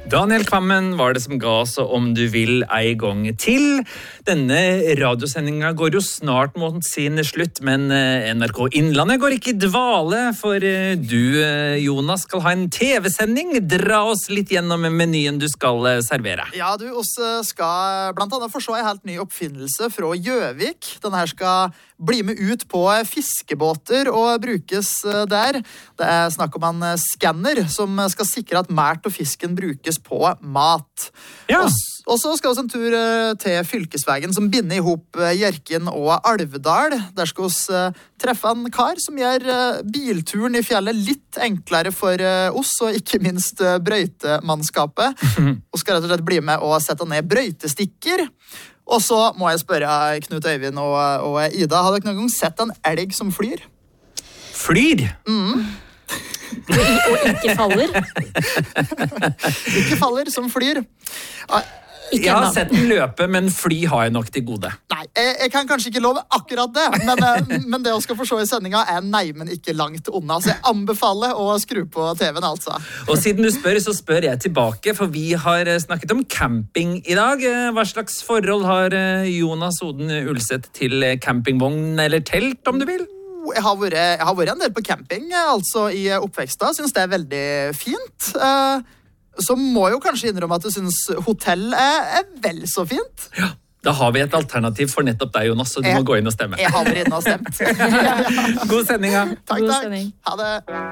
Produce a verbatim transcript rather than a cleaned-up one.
Daniel Kvammen var det som ga oss Om du vil en gang til. Denne radiosendingen går jo snart mot sin slutt, men N R K Innlandet går ikke i dvale, for du, Jonas, skal ha en T V-sending. Dra oss litt gjennom menyen du skal servere. Ja, du også skal blant annet få se en helt ny oppfinnelse fra Gjøvik. Denne her skal bli med ut på fiskebåter og brukes der. Det er snakk om en skanner som skal sikre at mært og fisken brukes på mat. Ja. Og, og så skal vi en tur til fylkesveien som binder ihop Hjerkinn og Alvdal. Der skal vi treffe en kar som gjør bilturen i fjellet litt enklere for oss, og ikke minst brøytemannskapet. Og skal rett og slett bli med og sette ned brøytestikker. Og så må jeg spørre Knut Øyvind og, og Ida, har dere noen gang sett en elg som flyr? Flyr? Mm. Og ikke faller. Ikke faller, som flyr. Ikke Jeg har enda. sett den løpe, men fly har jeg nok til gode. Nei, jeg, jeg kan kanskje ikke love akkurat det, men, men det å skal få se i sendinga er nei, men ikke langt unna. Så jeg anbefaler å skru på T V-en, altså. Og siden du spør, så spør jeg tilbake, for vi har snakket om camping i dag. Hva slags forhold har Jonas Oden Ulseth til campingvogn eller telt, om du vil? Jeg har, vært, jeg har vært en del på camping, altså i oppveksten. Synes det er veldig fint. Så må jeg jo kanskje innrømme at jeg synes hotell er, er vel så fint. Ja, da har vi et alternativ for nettopp deg, Jonas, så du jeg, må gå inn og stemme. Jeg har vært inne og stemt. God sending, ja. Takk, God takk. sending. Ha det.